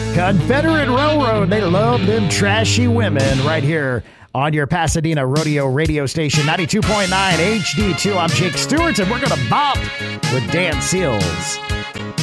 Confederate Railroad, they love them trashy women right here on your Pasadena Rodeo radio station, 92.9 HD2. I'm Jake Stewart, and we're going to bop with Dan Seals.